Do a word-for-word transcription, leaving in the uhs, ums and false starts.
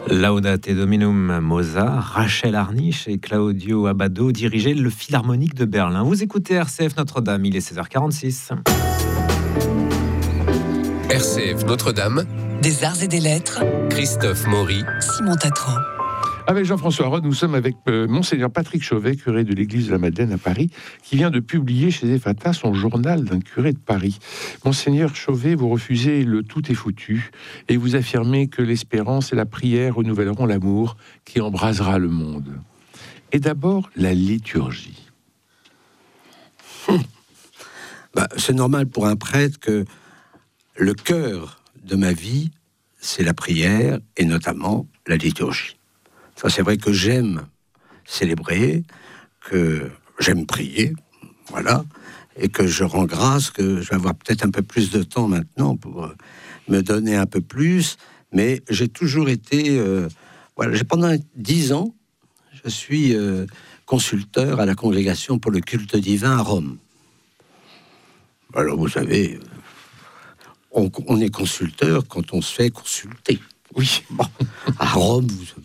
Laudate Dominum Mozart, Rachel Harnisch et Claudio Abbado dirigeaient le Philharmonique de Berlin. Vous écoutez R C F Notre-Dame, il est seize heures quarante-six. R C F Notre-Dame, des arts et des lettres, Christophe Maury, Simon Tatran. Avec Jean-François Rode, nous sommes avec euh, Monseigneur Patrick Chauvet, curé de l'église de la Madeleine à Paris, qui vient de publier chez Ephata son journal d'un curé de Paris. Monseigneur Chauvet, vous refusez le tout est foutu et vous affirmez que l'espérance et la prière renouvelleront l'amour qui embrasera le monde. Et d'abord, la liturgie. Hum. Bah, c'est normal pour un prêtre que le cœur de ma vie, c'est la prière et notamment la liturgie. Ça, c'est vrai que j'aime célébrer, que j'aime prier, voilà, et que je rends grâce que je vais avoir peut-être un peu plus de temps maintenant pour euh, me donner un peu plus, mais j'ai toujours été, euh, voilà, j'ai pendant dix ans, je suis euh, consulteur à la Congrégation pour le culte divin à Rome. Alors, vous savez, on, on est consulteur quand on se fait consulter. Oui. Bon, à Rome, vous